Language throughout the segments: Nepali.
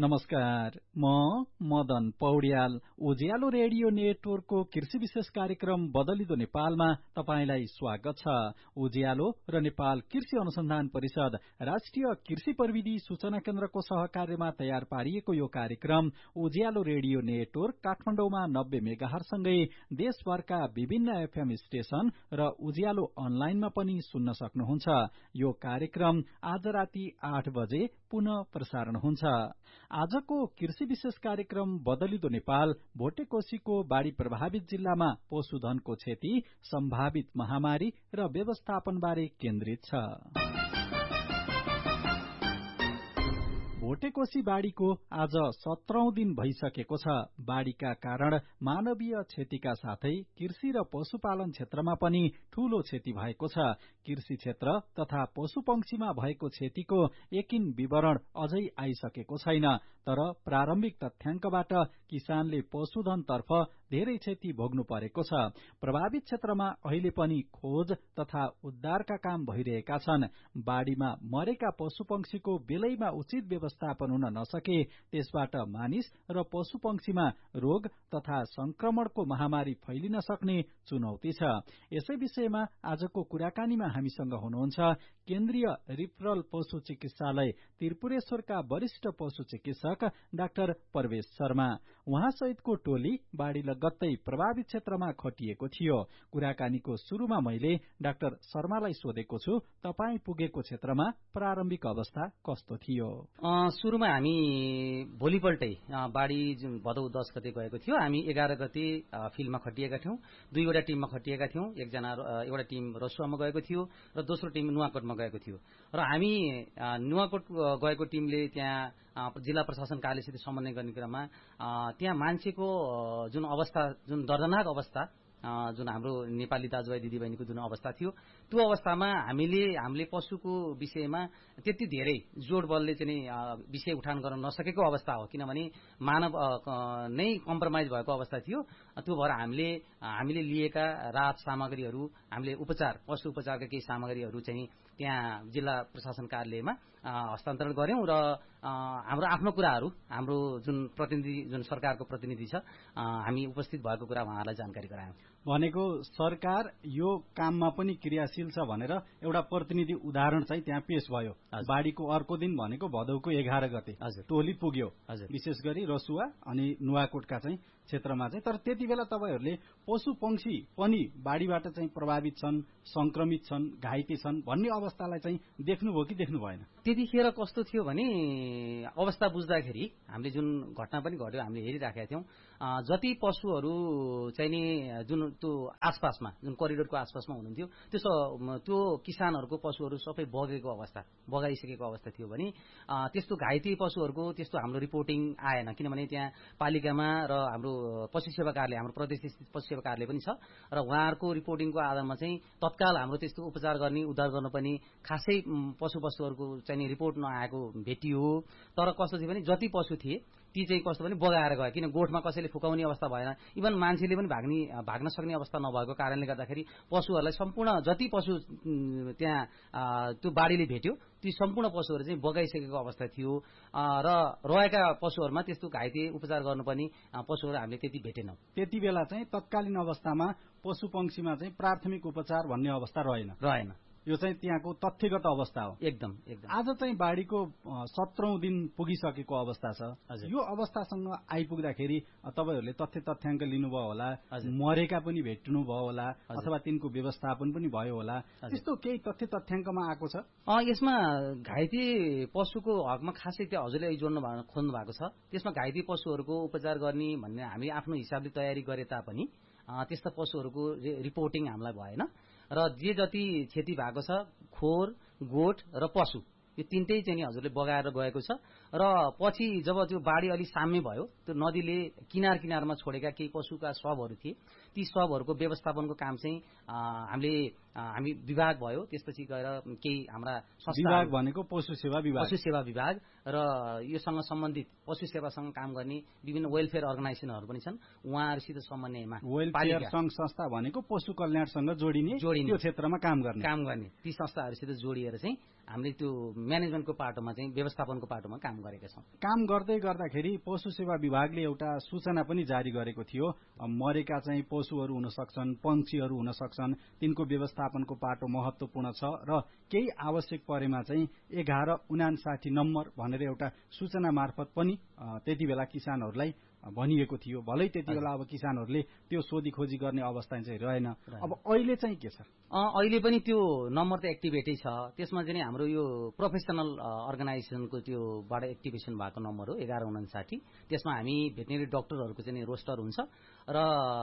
नमस्कार, म मदन पौड्याल उज्यालो रेडियो नेटवर्कको कृषि विशेष कार्यक्रम बदलिदो नेपालमा तपाईंलाई स्वागत छ। उज्यालो र नेपाल कृषि अनुसन्धान परिषद राष्ट्रिय कृषि प्रविधि सूचना केन्द्रको सहकार्यमा तयार पारिएको यो कार्यक्रम उज्यालो रेडियो नेटवर्क काठमाडौँमा 90 मेगाहर्ज सँगै देशभरका विभिन्न एफएम स्टेशन र उज्यालो अनलाइनमा पनि सुन्न सक्नुहुन्छ। यो कार्यक्रम आज राति 8 बजे पुनः प्रसारण हुन्छ। आजको कृषि विशेष कार्यक्रम बदलिदो नेपाल भोटेकोशीको बाढ़ी प्रभावित जिल्लामा पशुधनको क्षति, सम्भावित महामारी र व्यवस्थापन बारे केन्द्रित छ। भोटेकोशी बाढ़ीको आज 17औं दिन भइसकेको छ। बाढ़ीका कारण मानवीय क्षतिका साथै कृषि र पशुपालन क्षेत्रमा पनि ठूलो क्षति भएको छ। कृषि क्षेत्र तथा पशुपंक्षीमा भएको क्षतिको यकिन विवरण अझै आइसकेको छैन, तर प्रारम्भिक तथ्याङ्कबाट किसानले पशुधनतर्फ धेरै क्षति भोग्नु परेको छ। प्रभावित क्षेत्रमा अहिले पनि खोज तथा उद्धारका काम भइरहेका छन्। बाढ़ीमा मरेका पशुपंक्षीको बेलैमा उचित व्यवस्थापन हुन नसके त्यसबाट मानिस र पशुपंक्षीमा रोग तथा संक्रमणको महामारी फैलिन सक्ने चुनौती छ। यसै विषयमा आजको कुराकानीमा हामीसँग हुनुहुन्छ केन्द्रीय रिफरल पशु चिकित्सालय त्रिपुरेश्वरका वरिष्ठ पशु चिकित्सक डाक्टर प्रवेश शर्मा। उहाँ सहितको टोली बाढ़ी लगत्तै प्रभावित क्षेत्रमा खटिएको थियो। कुराकानीको शुरूमा मैले डाक्टर शर्मालाई सोधेको छु, तपाई पुगेको क्षेत्रमा प्रारम्भिक अवस्था कस्तो थियो? सुरुमा हामी भोलिपल्टै बाढ़ी जुन भदौ 10 गते गएको थियो, हामी 11 गते फिल्डमा खटिएका थियौं। दुईवटा टिममा खटिएका थियौं। एउटा टिम रसुवामा गएको थियो र दोस्रो टिम नुवाकोटमा गएको थियो। र हामी नुवाकोट गएको टिमले त्यहाँ जिल्ला प्रशासन कार्यालयसित समन्वय गर्ने क्रममा त्यहाँ मान्छेको जुन अवस्था, जुन दर्दनाक अवस्था, जुन हाम्रो नेपाली दाजुभाइ दिदीबहिनीको जुन अवस्था थियो, त्यो अवस्थामा हामीले पशुको विषयमा त्यति धेरै जोड बलले चाहिँ विषय उठान गर्न नसकेको अवस्था हो। किनभने मानव नै कम्प्रोमाइज भएको अवस्था थियो। त्यो भएर हामीले लिएका राहत सामग्रीहरू, हामीले पशु उपचारका केही सामग्रीहरू चाहिँ त्यहाँ जिल्ला प्रशासन कार्यालयमा हस्तान्तरण गर्यौं र हाम्रो आफ्नो कुराहरू, हाम्रो जुन प्रतिनिधि, जुन सरकारको प्रतिनिधि छ, हामी उपस्थित भएको कुरा उहाँहरूलाई जानकारी गरायौं। भनेको सरकार यो काममा पनि क्रियाशील छ भनेर एउटा प्रतिनिधि उदाहरण चाहिँ त्यहाँ पेश भयो। बाढ़ीको अर्को दिन भनेको भदौको 11 गते टोली पुग्यो, विशेष गरी रसुवा अनि नुवाकोटका चाहिँ क्षेत्रमा चाहिँ। तर त्यति बेला तपाईहरूले पशु पंक्षी पनि बाढ़ीबाट चाहिँ प्रभावित छन्, संक्रमित छन्, घाइते छन् भन्ने अवस्थालाई चाहिँ देख्नुभयो कि देख्नु भएन? त्यतिखेर कस्तो थियो भने अवस्था बुझ्दाखेरि हामीले जुन घटना पनि घट्यो हामीले हेरिराखेका थियौं। जति पशुहरू चाहिँ नि जुन त्यो आसपासमा, जुन करिडोरको आसपासमा हुनुहुन्थ्यो, त्यो किसानहरूको पशुहरू सबै बगाइसकेको अवस्था थियो भने त्यस्तो घाइते पशुहरूको त्यस्तो हाम्रो रिपोर्टिङ आएन। किनभने त्यहाँ पालिकामा र हाम्रो पशु सेवा कार्यालय, हाम्रो प्रदेश स्थित पशु सेवा कार्यालय पनि छ र उहाँहरूको रिपोर्टिङको आधारमा चाहिँ तत्काल हाम्रो त्यस्तो उपचार गर्ने, उद्धार गर्न पनि खासै पशुहरूको चाहिँ रिपोर्ट नआएको भेटियो। तर कस्तो थियो भने जति पशु थिए ती चाहिँ कस्तो भने बगाएर गयो। किन गोठमा कसैले फुकाउने अवस्था भएन, इभन मान्छेले पनि भाग्न सक्ने अवस्था नभएको कारणले गर्दाखेरि पशुहरूलाई सम्पूर्ण जति पशु त्यहाँ त्यो बाढ़ीले भेट्यो ती सम्पूर्ण पशुहरू चाहिँ बगाइसकेको अवस्था थियो र रहेका पशुहरूमा त्यस्तो घाइते उपचार गर्नुपर्ने पशुहरू हामीले त्यति भेटेनौं। त्यति बेला चाहिँ तत्कालीन अवस्थामा पशु पंक्षीमा चाहिँ प्राथमिक उपचार भन्ने अवस्था रहेन। यो चाहिँ त्यहाँको तथ्यगत अवस्था हो। एकदम। आज चाहिँ बाढ़ीको 17औं दिन पुगिसकेको अवस्था छ। यो अवस्थासँग आइपुग्दाखेरि तपाईहरूले तथ्याङ्क लिनुभयो होला, मरेका पनि भेट्नुभयो होला, अथवा तिनको व्यवस्थापन पनि भयो होला, त्यस्तो केही तथ्याङ्कमा आएको छ? यसमा घाइते पशुको हकमा खासै त्यो हजुरले जोड्नु खोज्नु भएको छ। त्यसमा घाइते पशुहरूको उपचार गर्ने भन्ने हामी आफ्नो हिसाबले तयारी गरे तापनि त्यस्ता पशुहरूको रिपोर्टिङ हामीलाई भएन र जे जति क्षति भएको छ, खोर, गोठ र पशु, यो तीनटै चाहिँ हजुरले बगाएर गएको छ। र पछि जब त्यो बाढ़ी अलि साम्य भयो, त्यो नदीले किनारमा छोडेका केही पशुका शवहरू थिए, ती शवहरूको व्यवस्थापनको काम चाहिँ हामीले हामी विभाग भयो, त्यसपछि गएर केही हाम्रा विभाग भनेको पशु सेवा विभाग र योसँग सम्बन्धित पशु सेवासँग काम गर्ने विभिन्न वेलफेयर अर्गनाइजेसनहरू पनि छन्। उहाँहरूसित समन्वयमा वेलफेयर संघ संस्था भनेको पशु कल्याणसँग जोडिने त्यो क्षेत्रमा काम गर्ने ती संस्थाहरूसित जोडिएर चाहिँ हामीले त्यो म्यानेजमेन्टको पाटोमा चाहिँ व्यवस्थापनको पाटोमा काम गरेका छौँ। काम गर्दै गर्दाखेरि पशु सेवा विभागले एउटा सूचना पनि जारी गरेको थियो, मरेका चाहिँ पशुहरू हुन सक्छन्, पंक्षीहरू हुन सक्छन्, तिनको व्यवस्थापनको पाटो महत्वपूर्ण छ र केही आवश्यक परेमा चाहिँ 1159 नम्बर भनेर एउटा सूचना मार्फत पनि त्यति बेला किसानहरूलाई भनिएको थियो। भलै त्यति बेला अब किसानहरूले त्यो सोधी खोजी गर्ने अवस्था चाहिँ रहेन। अब अहिले चाहिँ के छ? अहिले पनि त्यो नम्बर त एक्टिभेटै छ। त्यसमा चाहिँ हाम्रो यो प्रोफेसनल अर्गनाइजेसनको त्योबाट एक्टिभेसन भएको नम्बर हो 1159। त्यसमा हामी भेटनेरी डाक्टरहरूको चाहिँ रोस्टर हुन्छ र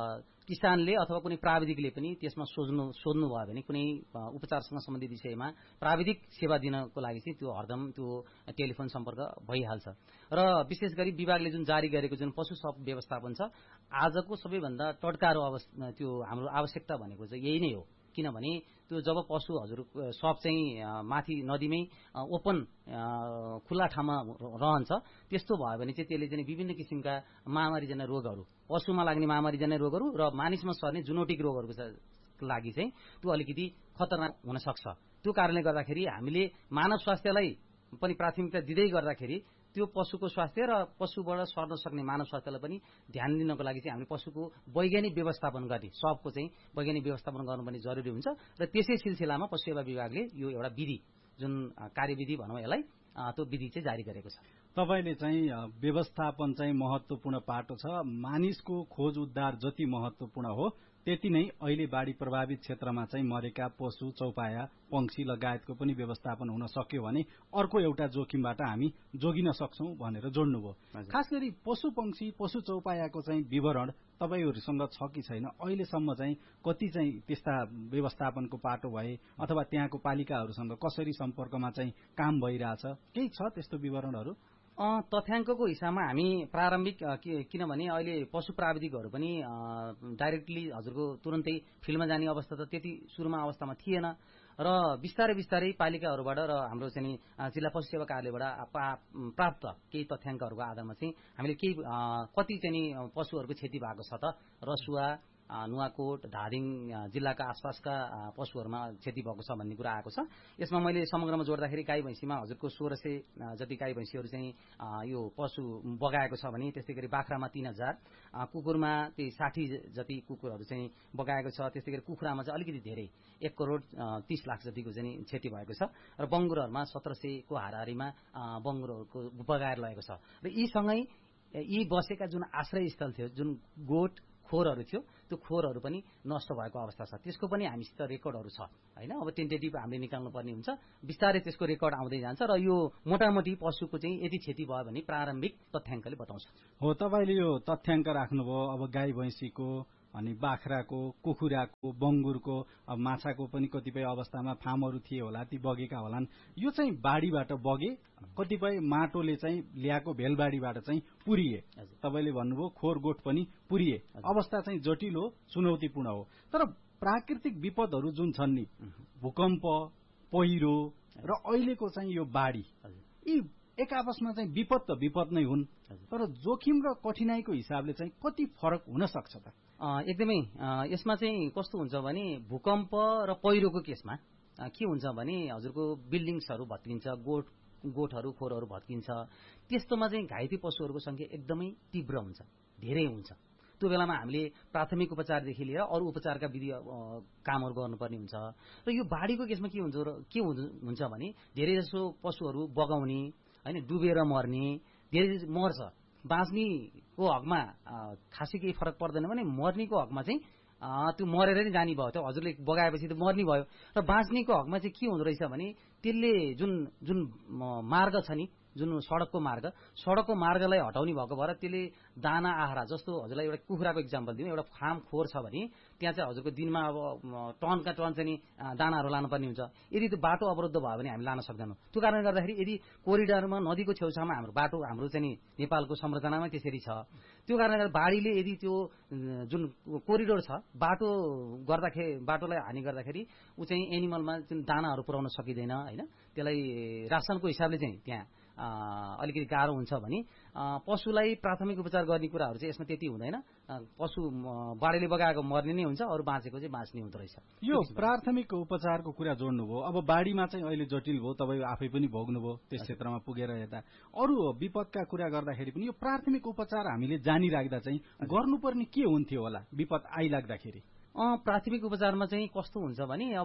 किसानले अथवा कुनै प्राविधिकले पनि त्यसमा सोध्नु भयो भने कुनै उपचारसँग सम्बन्धित विषयमा प्राविधिक सेवा दिनको लागि चाहिँ त्यो हरदम त्यो टेलिफोन सम्पर्क भइहाल्छ। र विशेष गरी विभागले जुन जारी गरेको जुन पशु सप व्यवस्थापन छ, आजको सबैभन्दा टड्कारो त्यो हाम्रो आवश्यकता भनेको चाहिँ यही नै हो। किनभने त्यो जब पशु हजुर सप चाहिँ माथि नदीमै ओपन खुल्ला ठाउँमा रहन्छ, त्यस्तो भयो भने चाहिँ त्यसले चाहिँ विभिन्न किसिमका महामारीजन्य रोगहरू, पशुमा लाग्ने महामारीजन्य रोगहरू र मानिसमा सर्ने जुनोटिक रोगहरूको लागि चाहिँ त्यो अलिकति खतरनाक हुन सक्छ। त्यो कारणले गर्दाखेरि हामीले मानव स्वास्थ्यलाई पनि प्राथमिकता दिँदै गर्दाखेरि त्यो पशुको स्वास्थ्य र पशुबाट सर्न सक्ने मानव स्वास्थ्यलाई पनि ध्यान दिनको लागि चाहिँ हामीले पशुको वैज्ञानिक व्यवस्थापन गर्ने सबको चाहिँ वैज्ञानिक व्यवस्थापन गर्नुपर्ने जरुरी हुन्छ। र त्यसै सिलसिलामा पशु सेवा विभागले यो एउटा विधि जुन कार्यविधि भनौँ यसलाई त्यो विधि चाहिँ जारी गरेको छ। तपाईले चाहिँ व्यवस्थापन चाहिँ महत्वपूर्ण पाटो छ, मानिसको खोज उद्धार जति महत्वपूर्ण हो त्यति नै अहिले बाढी प्रभावित क्षेत्रमा चाहिँ मरेका पशु, चौपाया, पंक्षी लगायतको पनि व्यवस्थापन हुन सक्यो भने अर्को एउटा जोखिमबाट हामी जोगिन सक्छौं भनेर जोड्नुभयो। खास गरी पशु पंक्षी, पशु चौपायाको चाहिँ विवरण तपाईहरुसँग छ कि छैन? अहिलेसम्म चाहिँ कति चाहिँ त्यस्ता व्यवस्थापनको पाटो भए अथवा त्यहाँको पालिकाहरूसँग कसरी सम्पर्कमा चाहिँ काम भइरहेछ, केही छ त्यस्तो विवरणहरू? तथ्याङ्कको हिसाबमा हामी प्रारम्भिक किनभने अहिले पशु प्राविधिकहरू पनि डाइरेक्टली हजुरको तुरन्तै फिल्डमा जाने अवस्था त त्यति सुरुमा अवस्थामा थिएन र बिस्तारै बिस्तारै पालिकाहरूबाट र हाम्रो चाहिँ जिल्ला पशु सेवा कार्यालयबाट प्राप्त केही तथ्याङ्कहरूको आधारमा चाहिँ हामीले केही कति चाहिँ पशुहरूको क्षति भएको छ त रसुवा, नुवाकोट, धादिङ जिल्लाका आसपासका पशुहरूमा क्षति भएको छ भन्ने कुरा आएको छ। यसमा मैले समग्रमा जोड्दाखेरि गाई भैँसीमा हजुरको 1600 जति गाई भैँसीहरू चाहिँ यो पशु बगाएको छ भने त्यस्तै गरी बाख्रामा 3000, कुकुरमा त्यही 60 जति कुकुरहरू चाहिँ बगाएको छ। त्यस्तै गरी कुखुरामा चाहिँ अलिकति धेरै 1,30,00,000 जतिको चाहिँ क्षति भएको छ र बङ्गुरहरूमा 1700 को हाराहारीमा बङ्गुरहरूको बगाएर लगेको छ। र यी सँगै यी बसेका जुन आश्रयस्थल थियो, जुन गोठ खोरहरू थियो, त्यो खोरहरू पनि नष्ट भएको अवस्था छ। त्यसको पनि हामीसित रेकर्डहरू छ हैन। अब टेन्टेटिभ हामीले निकाल्नु पर्ने हुन्छ, बिस्तारै त्यसको रेकर्ड आउँदै जान्छ र यो मोटामोटी पशुको चाहिँ यति क्षति भयो भने प्रारम्भिक तथ्याङ्कले बताउँछ। हो, तपाईले यो तथ्याङ्क राख्नुभयो। अब गाई भैँसीको अनि बाख्राको, कुखुराको, बङ्गुरको, अब माछाको पनि कतिपय अवस्थामा फार्महरू थिए होला, ती बगेका होलान्। यो चाहिँ बाढीबाट बगे, कतिपय माटोले चाहिँ ल्याएको भेलबाढीबाट चाहिँ पुरिए। तपाईले भन्नुभयो खोरगोठ पनि पुरिए। अवस्था चाहिँ जटिल हो, चुनौतीपूर्ण हो। तर प्राकृतिक विपदहरू जुन छन् नि, भूकम्प, पहिरो र अहिलेको चाहिँ यो बाढी, यी एक आपसमा चाहिँ विपद त विपद नै हुन्, तर जोखिम र कठिनाईको हिसाबले चाहिँ कति फरक हुन सक्छ त? एकदमै यसमा चाहिँ कस्तो हुन्छ भने भूकम्प र पहिरोको केसमा के हुन्छ भने हजुरको बिल्डिङ्सहरू भत्किन्छ, गोठहरू खोरहरू भत्किन्छ। त्यस्तोमा चाहिँ घाइते पशुहरूको संख्या एकदमै तीव्र हुन्छ, धेरै हुन्छ। त्यो बेलामा हामीले प्राथमिक उपचारदेखि लिएर अरू उपचारका विधि कामहरू गर्नुपर्ने हुन्छ। र यो बाढीको केसमा के हुन्छ भने धेरै जसो पशुहरू बगाउने हैन, डुबेर मर्ने, धेरै मर्छ। बाँच्नेको हकमा खासै केही फरक पर्दैन भने मर्नेको हकमा चाहिँ त्यो मरेर नै जाने भयो। त्यो हजुरले बगाएपछि त मर्ने भयो। र बाँच्नेको हकमा चाहिँ के हुँदो रहेछ भने त्यसले जुन मार्ग छ नि, जुन सडकको मार्गलाई हटाउने भएको भएर त्यसले दाना आहारा जस्तो हजुरलाई एउटा कुखुराको इक्जाम्पल दिउँ, एउटा फार्म खोर छ भने त्यहाँ चाहिँ हजुरको दिनमा अब टनका टन चाहिँ दानाहरू लानुपर्ने हुन्छ। यदि त्यो बाटो अवरुद्ध भयो भने हामी लान सक्दैनौँ। त्यो कारणले गर्दाखेरि यदि कोरिडोरमा नदीको छेउछाउमा हाम्रो बाटो हाम्रो चाहिँ नेपालको संरचनामै त्यसरी छ, त्यो कारणले गर्दा बाढीले यदि त्यो जुन कोरिडोर छ बाटोलाई हानि गर्दाखेरि ऊ चाहिँ एनिमलमा जुन दानाहरू पुर्याउन सकिँदैन होइन, त्यसलाई रासनको हिसाबले चाहिँ त्यहाँ अलिकति गाह्रो हुन्छ भने पशुलाई प्राथमिक उपचार गर्ने कुराहरू चाहिँ यसमा त्यति हुँदैन। पशु बाढीले बगाएको मर्ने नै हुन्छ, अरू बाँचेको चाहिँ बाँच्ने हुँदो रहेछ। यो प्राथमिक उपचारको कुरा जोड्नुभयो। अब बाढीमा चाहिँ अहिले जटिल भयो, तपाईँ आफै पनि भोग्नुभयो त्यस क्षेत्रमा पुगेर हेर्दा। अरू विपदका कुरा गर्दाखेरि पनि यो प्राथमिक उपचार हामीले जानिराख्दा चाहिँ गर्नुपर्ने के हुन्थ्यो होला विपद आइलाग्दाखेरि? प्राथमिक उपचारमा चाहिँ कस्तो हुन्छ भने अब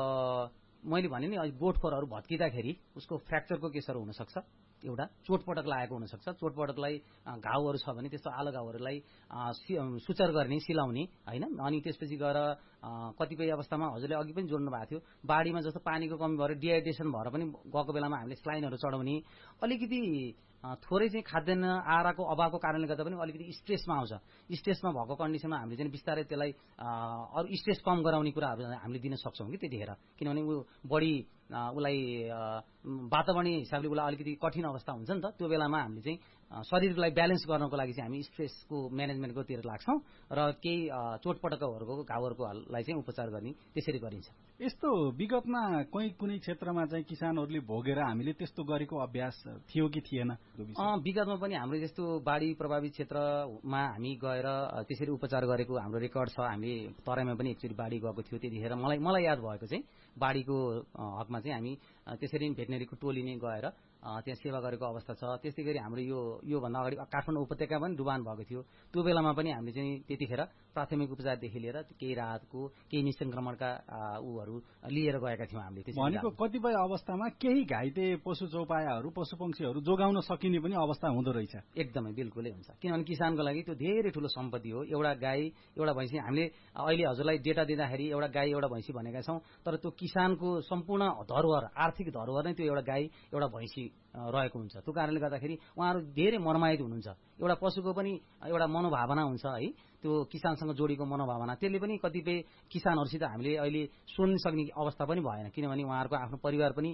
मैले भने नि गोठखोरहरू भत्किँदाखेरि उसको फ्र्याक्चरको केसहरू हुनसक्छ, एउटा चोटपटक लागेको हुनसक्छ। चोटपटकलाई घाउहरू छ भने त्यस्तो आलो घाउहरूलाई सुचार गर्ने, सिलाउने होइन। अनि त्यसपछि गएर कतिपय अवस्थामा हजुरले अघि पनि जोड्नु भएको थियो, बाढीमा जस्तो पानीको कमी भएर डिहाइड्रेसन भएर पनि गएको बेलामा हामीले स्लाइनहरू चढाउने, अलिकति थोरै चाहिँ खाद्यान्न आहाराको अभावको कारणले गर्दा पनि अलिकति स्ट्रेसमा आउँछ। स्ट्रेसमा भएको कन्डिसनमा हामीले चाहिँ बिस्तारै त्यसलाई अरू स्ट्रेस कम गराउने कुराहरू हामीले दिन सक्छौँ कि त्यतिखेर, किनभने ऊ बढी उसलाई वातावरणीय हिसाबले उसलाई अलिकति कठिन अवस्था हुन्छ नि त। त्यो बेलामा हामीले चाहिँ शरीरलाई ब्यालेन्स गर्नको लागि चाहिँ हामी स्ट्रेसको म्यानेजमेन्टकोतिर लाग्छौँ र केही चोटपटकहरूको घाउहरूकोलाई चाहिँ उपचार गर्ने त्यसरी गरिन्छ। यस्तो विगतमा कुनै क्षेत्रमा चाहिँ किसानहरूले भोगेर हामीले त्यस्तो गरेको अभ्यास थियो कि थिएन? विगतमा पनि हाम्रो जस्तो बाढी प्रभावित क्षेत्रमा हामी गएर त्यसरी उपचार गरेको हाम्रो रेकर्ड छ। हामीले तराईमा पनि एकचोटि बाढी गएको थियो, त्यतिखेर मलाई याद भएको चाहिँ बाढीको हकमा चाहिँ हामी त्यसरी भेटनेरीको टोली नै गएर त्यहाँ सेवा गरेको अवस्था छ। त्यस्तै गरी हाम्रो योभन्दा अगाडि काठमाडौँ उपत्यका पनि डुबान भएको थियो। त्यो बेलामा पनि हामीले चाहिँ त्यतिखेर प्राथमिक उपचारदेखि लिएर केही राहतको केही निसंक्रमणका ऊहरू लिएर गएका थियौँ हामीले। भनेको कतिपय अवस्थामा केही घाइते पशु चौपायाहरू पशुपक्षीहरू जोगाउन सकिने पनि अवस्था हुँदो रहेछ। एकदमै बिल्कुलै हुन्छ, किनभने किसानको लागि त्यो धेरै ठुलो सम्पत्ति हो। एउटा गाई एउटा भैँसी हामीले अहिले हजुरलाई डेटा दिँदाखेरि एउटा गाई एउटा भैँसी भनेका छौँ, तर त्यो किसानको सम्पूर्ण धरोहर, आर्थिक धरोहर नै त्यो एउटा गाई एउटा भैँसी रहेको हुन्छ। त्यो कारणले गर्दाखेरि उहाँहरू धेरै मर्माहित हुनुहुन्छ। एउटा पशुको पनि एउटा मनोभावना हुन्छ है, त्यो किसानसँग जोडिएको मनोभावना, त्यसले पनि कतिपय किसानहरूसित हामीले अहिले सुन्न सक्ने अवस्था पनि भएन, किनभने उहाँहरूको आफ्नो परिवार पनि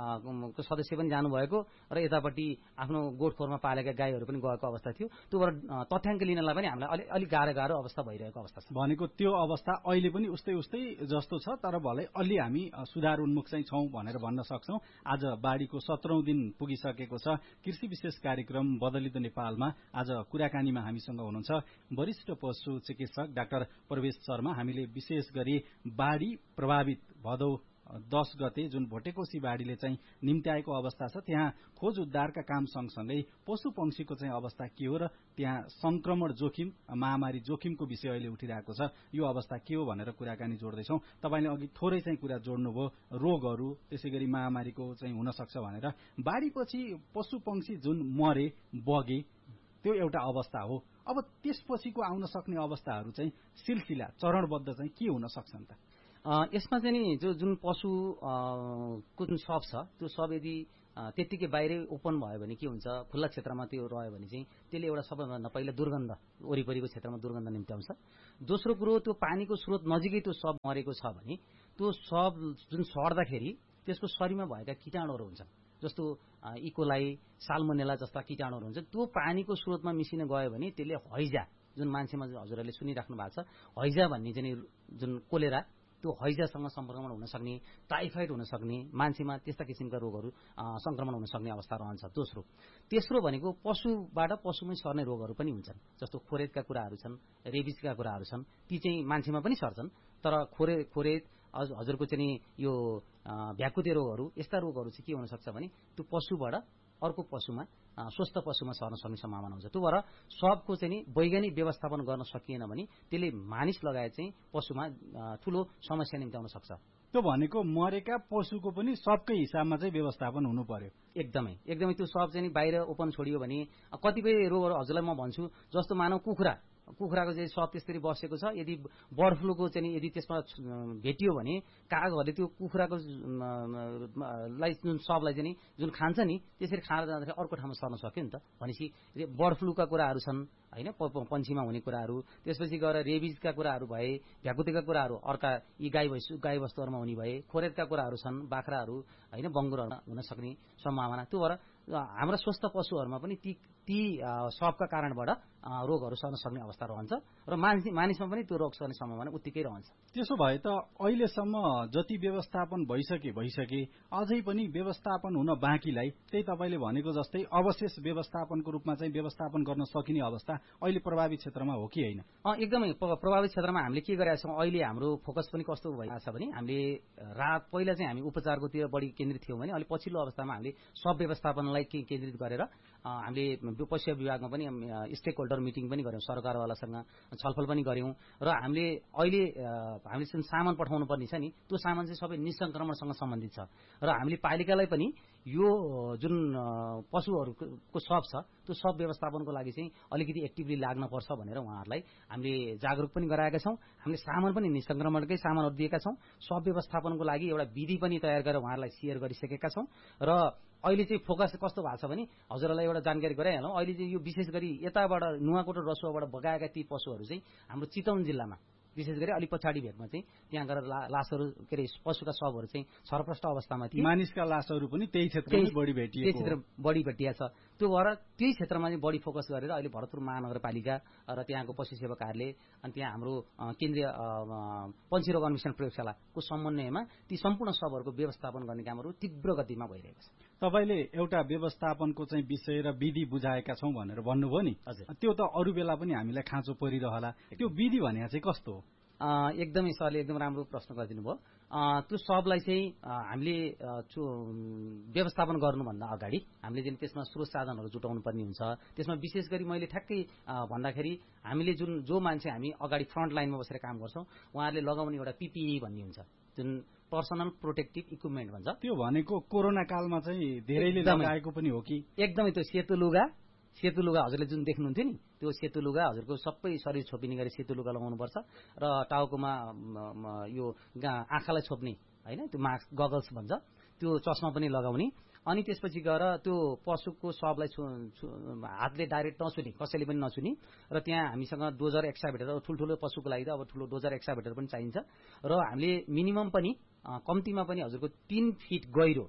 सदस्य पनि जानुभएको र यतापट्टि आफ्नो गोठखोरमा पालेका गाईहरू पनि गएको अवस्था थियो। त्योबाट तथ्याङ्क लिनलाई पनि हामीलाई अलिक गाह्रो अवस्था भइरहेको अवस्था छ। भनेको त्यो अवस्था अहिले पनि उस्तै जस्तो छ, तर भलै अलि हामी सुधार उन्मुख चाहिँ छौँ भनेर भन्न सक्छौँ। आज बाढीको 17औं दिन पुगिसकेको छ। कृषि विशेष कार्यक्रम बदलिदो नेपालमा आज कुराकानीमा हामीसँग हुनुहुन्छ वरिष्ठ पशु चिकित्सक डाक्टर प्रवेश शर्मा। हामीले विशेष गरी बाढी प्रभावित भदौ 10 गते जुन भोटेकोशी बाढीले चाहिँ निम्त्याएको अवस्था छ, त्यहाँ खोज उद्धारका काम सँगसँगै पशु पंक्षीको चाहिँ अवस्था के हो र त्यहाँ संक्रमण जोखिम महामारी जोखिमको विषय अहिले उठिरहेको छ, यो अवस्था के हो भनेर कुराकानी जोड्दैछौँ। तपाईँले अघि थोरै चाहिँ कुरा जोड्नुभयो, रोगहरू त्यसै गरी महामारीको चाहिँ हुन सक्छ भनेर। बाढीपछि पशु पंक्षी जुन मरे बगे त्यो एउटा अवस्था हो। अब त्यसपछिको आउन सक्ने अवस्थाहरू चाहिँ सिलसिला चरणबद्ध चाहिँ के हुन सक्छन् त? यसमा चाहिँ नि जुन पशुको जुन शव छ त्यो शव यदि त्यत्तिकै बाहिरै ओपन भयो भने के हुन्छ, खुल्ला क्षेत्रमा त्यो रह्यो भने चाहिँ त्यसले एउटा सबैभन्दा पहिला दुर्गन्ध, वरिपरिको क्षेत्रमा दुर्गन्ध निम्त्याउँछ। दोस्रो कुरो, त्यो पानीको स्रोत नजिकै त्यो शव मरेको छ भने त्यो शव जुन सड्दाखेरि त्यसको शरीरमा भएका कीटाणुहरू हुन्छन्, जस्तो इकोलाई, साल्मोनेला जस्ता कीटाणुहरू हुन्छ, त्यो पानीको स्रोतमा मिसिन गयो भने त्यसले हैजा, जुन मान्छेमा हजुरहरूले सुनिराख्नु भएको छ हैजा भन्ने चाहिँ जुन कोलेरा, त्यो हैजासँग संक्रमण हुन सक्ने, टाइफाइड हुन सक्ने, मान्छेमा त्यस्ता किसिमका रोगहरू संक्रमण हुन सक्ने अवस्था रहन्छ। तेस्रो भनेको पशुबाट पशुमै सर्ने रोगहरू पनि हुन्छन्, जस्तो खोरेदका कुराहरू छन्, रेबिजका कुराहरू छन्, ती चाहिँ मान्छेमा पनि सर्छन्। तर खोरेद हजुरको चाहिँ यो भ्याकुते रोगहरू, यस्ता रोगहरू चाहिँ के हुन सक्छ भने त्यो पशुबाट अर्को पशुमा, स्वस्थ पशुमा सर्न सक्ने सम्भावना हुन्छ। त्यो भएर सबको चाहिँ वैज्ञानिक व्यवस्थापन गर्न सकिएन भने त्यसले मानिस लगायत चाहिँ पशुमा ठूलो समस्या निम्त्याउन सक्छ। त्यो भनेको मरेका पशुको पनि सबकै हिसाबमा चाहिँ व्यवस्थापन हुनु पर्यो। एकदमै त्यो सब चाहिँ बाहिर ओपन छोडियो भने कतिपय रोगहरू हजुरलाई म भन्छु, जस्तो मानव कुखुरा कुखुराको चाहिँ सब त्यसरी बसेको छ, यदि बर्ड फ्लूको चाहिँ यदि त्यसमा भेटियो भने कागहरूले त्यो कुखुराको लाई जुन सबलाई चाहिँ जुन खान्छ नि त्यसरी खाएर जाँदाखेरि अर्को ठाउँमा सर्न सक्यो नि त। भनेपछि बर्ड फ्लूका कुराहरू छन् हैन, पन्छीमा हुने कुराहरू, त्यसपछि गएर रेबिजका कुराहरू भए, भ्याकुतेका कुराहरू अर्का यी गाई वस्तुहरूमा हुने भए, खोरेतका कुराहरू छन्, बाख्राहरू हैन, बङ्गुरहरू हुन सक्ने सम्भावना। त्यो भएर हाम्रा स्वस्थ पशुहरूमा पनि ती सबका कारणबाट रोगहरू सर्न सक्ने अवस्था रहन्छ र मानिसमा पनि त्यो रोग सर्ने सम्भावना उत्तिकै रहन्छ। त्यसो भए त अहिलेसम्म जति व्यवस्थापन भइसके अझै पनि व्यवस्थापन हुन बाँकीलाई त्यही तपाईले भनेको जस्तै अवशेष व्यवस्थापनको रूपमा चाहिँ व्यवस्थापन गर्न सकिने अवस्था अहिले प्रभावित क्षेत्रमा हो कि होइन? एकदमै प्रभावित क्षेत्रमा हामीले के गरेका छौँ, अहिले हाम्रो फोकस पनि कस्तो भइरहेको छ भने हामीले पहिला चाहिँ हामी उपचारकोतिर बढी केन्द्रित थियौँ भने अहिले पछिल्लो अवस्थामा हामीले सब व्यवस्थापनलाई केन्द्रित गरेर हामीले पशु विभागमा पनि स्टेक होल्डर मिटिङ पनि गर्यौं, सरकारवालासँग छलफल पनि गर्यौं र हामीले अहिले हामीले जुन सामान पठाउनु पर्ने छ नि त्यो सामान चाहिँ सबै निसंक्रमणसँग सम्बन्धित छ र हामीले पालिकालाई पनि यो जुन पशुहरूको सब छ त्यो सब व्यवस्थापनको लागि चाहिँ अलिकति एक्टिभली लाग्न पर्छ भनेर उहाँहरूलाई हामीले जागरुक पनि गराएका छौं। हामीले सामान पनि निसंक्रमणकै सामानहरू दिएका छौं। सब व्यवस्थापनको लागि एउटा विधि पनि तयार गरेर उहाँहरूलाई शेयर गरिसकेका छौं र अहिले चाहिँ फोकस कस्तो भएको छ भने हजुरलाई एउटा जानकारी गराइहालौं, अहिले चाहिँ यो विशेष गरी यताबाट नुवाकोट र रसुवाबाट बगाएका ती पशुहरू चाहिँ हाम्रो चितवन जिल्लामा विशेष गरी अलि पछाडि भेगमा चाहिँ त्यहाँ गएर लासहरू के अरे पशुका शवहरू चाहिँ छरप्रष्ट अवस्थामा थिए। मानिसका लासहरू पनि त्यही क्षेत्रमा बढी भेटिएको, त्यही क्षेत्र बढी भेटिया छ। त्यो भएर त्यही क्षेत्रमा चाहिँ बढी फोकस गरेर अहिले भरतपुर महानगरपालिका र त्यहाँको पशु सेवा कार्यालय अनि त्यहाँ हाम्रो केन्द्रीय पन्छी रोग अन्वेषण प्रयोगशालाको समन्वयमा ती सम्पूर्ण शवहरूको व्यवस्थापन गर्ने कामहरू तीव्र गतिमा भइरहेको छ। तपाईले एउटा व्यवस्थापनको चाहिँ विषय र विधि बुझाएका छौं भनेर भन्नुभयो नि, त्यो त अरू बेला पनि हामीलाई खाँचो परिरहला। त्यो विधि भने चाहिँ कस्तो हो? एकदमै सरले एकदम राम्रो प्रश्न गरिदिनु भयो। त्यो सबलाई चाहिँ हामीले व्यवस्थापन गर्नुभन्दा अगाडि हामीले चाहिँ त्यसमा स्रोत साधनहरू जुटाउनु पर्ने हुन्छ। त्यसमा विशेष गरी मैले ठ्याक्कै भन्दाखेरि हामीले जो मान्छे हामी अगाडि फ्रन्ट लाइनमा बसेर काम गर्छौं उहाँहरूले लगाउने एउटा पीपीई भन्ने हुन्छ, जुन पर्सनल प्रोटेक्टिभ इक्विपमेन्ट भन्छ। त्यो भनेको कोरोना कालमा चाहिँ धेरैले लगाएको पनि हो कि? एकदमै त्यो सेतो लुगा हजुरले जुन देख्नुहुन्थ्यो नि त्यो सेतो लुगा हजुरको सबै शरीर छोपिने गरी सेतो लुगा लगाउनु पर्छ र टाउकोमा यो आँखालाई छोप्ने हैन त्यो मास्क गगल्स भन्छ त्यो चस्मा पनि लगाउने। अनि त्यसपछि गएर त्यो पशुको सबलाई हातले डाइरेक्ट नछुने, कसैले पनि नछुने र त्यहाँ हामीसँग डोजर एक्साभेटर ठुल्ठुलो पशुको लागि त अब ठुलो डोजर एक्साभेटर पनि चाहिन्छ र हामीले मिनिमम पनि कम्तीमा पनि हजुरको 3 फिट गहिरो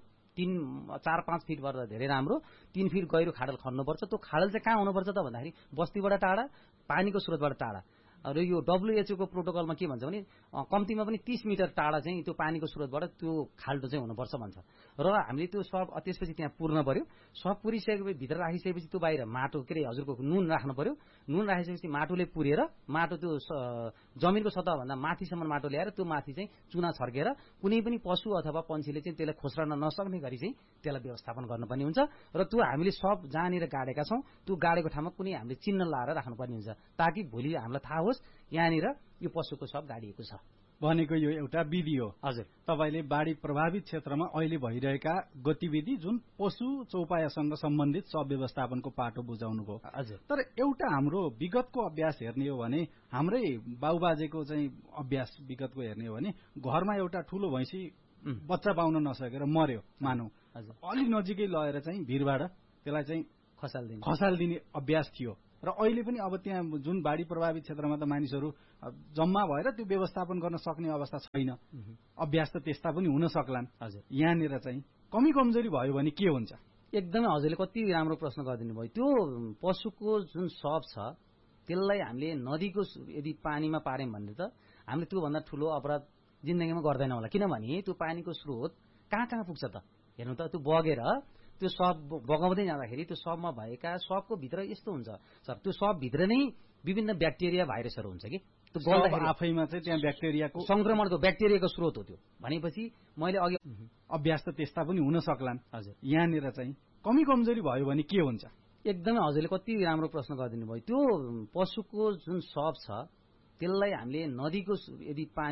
4-5 फिट गर्दा धेरै राम्रो 3 फिट गहिरो खाडल खन्नुपर्छ। त्यो खाडल चाहिँ कहाँ हुनुपर्छ त भन्दाखेरि बस्तीबाट टाढा, पानीको स्रोतबाट टाढा। र यो WHO को प्रोटोकलमा के भन्छ भने कम्तीमा पनि 30 मिटर टाढा चाहिँ त्यो पानीको स्रोतबाट त्यो खाल्डो चाहिँ हुनुपर्छ भन्छ। र हामीले त्यो सब त्यसपछि त्यहाँ पुर्न पर्यो। सब पुरिसकेपछि भित्र राखिसकेपछि त्यो बाहिर माटो के अरे हजुरको नुन राख्नु पर्यो। नुन राखिसकेपछि माटोले पुरेर माटो त्यो जमिनको सतहभन्दा माथिसम्म माटो ल्याएर त्यो माथि चाहिँ चुना छर्केर कुनै पनि पशु अथवा पन्छीले चाहिँ त्यसलाई खोस्रन नसक्ने गरी चाहिँ त्यसलाई व्यवस्थापन गर्नुपर्ने हुन्छ। र त्यो हामीले सब जहाँनिर गाडेका छौं त्यो गाडेको ठाउँमा कुनै हामीले चिन्ह लाएर राख्नुपर्ने हुन्छ ताकि भोलि हामीलाई थाहा होस् यहाँनिर यो पशुको सब गाडिएको छ भनेको यो एउटा विधि हो। हजुर, तपाईले बाढी प्रभावित क्षेत्रमा अहिले भइरहेका गतिविधि जुन पशु चौपायासँग सम्बन्धित सब व्यवस्थापनको पाटो बुझाउनु भयो। हजुर, तर एउटा हाम्रो विगतको अभ्यास हेर्ने हो भने हाम्रै बाउबाजेको चाहिँ अभ्यास विगतको हेर्ने हो भने घरमा एउटा ठूलो भैँसी बच्चा पाउन नसकेर मर्यो मानौ, अलि नजिकै लगेर चाहिँ भिरबाट त्यसलाई चाहिँ खसाल्दिने अभ्यास थियो र अहिले पनि अब त्यहाँ जुन बाढी प्रभावित क्षेत्रमा त मानिसहरू जम्मा भएर त्यो व्यवस्थापन गर्न सक्ने अवस्था छैन। अभ्यास त त्यस्ता पनि हुन सक्लान्। हजुर, यहाँनिर चाहिँ कमी कमजोरी भयो भने के हुन्छ? एकदमै हजुरले कति राम्रो प्रश्न गरिदिनु भयो। त्यो पशुको जुन सब छ त्यसलाई हामीले नदीको यदि पानीमा पार्यौं भने त हामीले त्योभन्दा ठूलो अपराध जिन्दगीमा गर्दैनौँ होला। किनभने त्यो पानीको स्रोत कहाँ कहाँ पुग्छ त हेर्नु त, त्यो बगेर त्यो सब बगाउँदै जाँदाखेरि त्यो सबमा भएका सबको भित्र यस्तो हुन्छ सर, त्यो सब भित्र नै विभिन्न ब्याक्टेरिया भाइरसहरू हुन्छ कि त्यो गल्दाखेरि आफैमा चाहिँ त्यहाँ ब्याक्टेरियाको संक्रमणको ब्याक्टेरियाको स्रोत हो त्यो। भनेपछि मैले अघि अभ्यास त त्यस्ता पनि हुन सक्लान्। हजुर, यहाँनिर चाहिँ कमी कमजोरी भयो भने के हुन्छ? एकदमै हजुरले कति राम्रो प्रश्न गरिदिनु भयो। त्यो पशुको जुन सब छ त्यसलाई हामीले नदीको यदि